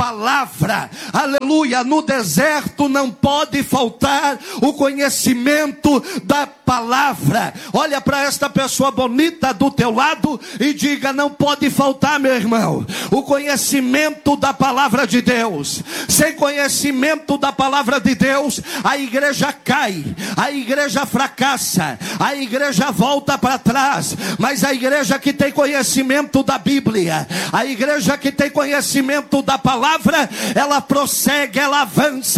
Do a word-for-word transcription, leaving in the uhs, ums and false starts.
palavra. Aleluia. No deserto não pode faltar o conhecimento da palavra. Olha para esta pessoa bonita do teu lado e diga: não pode faltar, meu irmão, o conhecimento da palavra de Deus. Sem conhecimento da palavra de Deus, a igreja cai, a igreja fracassa, a igreja volta para trás. Mas a igreja que tem conhecimento da Bíblia, a igreja que tem conhecimento da palavra, ela prossegue, ela avança.